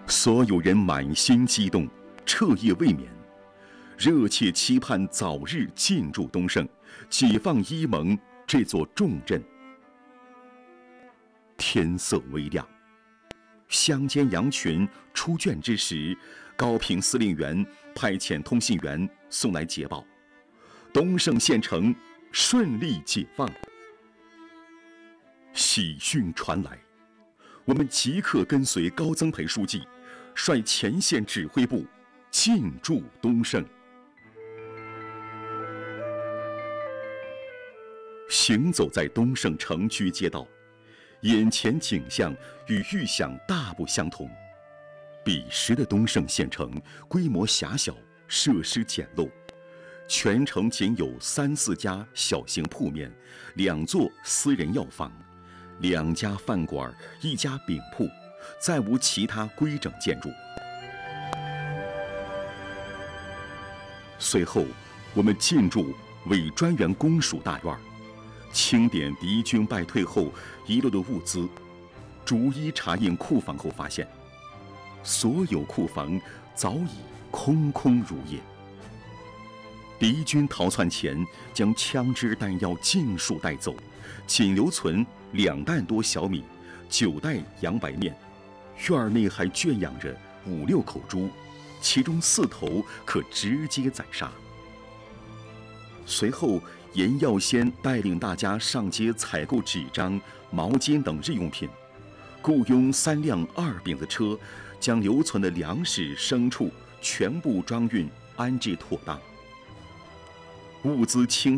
所有人满心激动，彻夜未眠，热切期盼早日进驻东胜，解放伊蒙这座重镇。天色微亮，乡间羊群出圈之时，高平司令员派遣通信员送来捷报：东胜县城顺利解放。喜讯传来，我们即刻跟随高增培书记，率前线指挥部进驻东胜。行走在东胜城区街道，眼前景象与预想大不相同。彼时的东胜县城规模狭小，设施简陋，全城仅有3、4家小型铺面，2座私人药房，2家饭馆，1家饼铺，再无其他规整建筑。随后，我们进驻伪专员公署大院，清点敌军败退后遗留的物资，逐一查验库房后发现，所有库房早已空空如也。敌军逃窜前将枪支弹药尽数带走，仅留存2担多小米、9袋洋白面，院内还圈养着5、6口猪，其中4头可直接宰杀。随后，严耀先带领大家上街采购纸张、毛巾等日用品，雇佣3辆2饼的车，将留存的粮食、牲畜全部装运安置妥当。物资清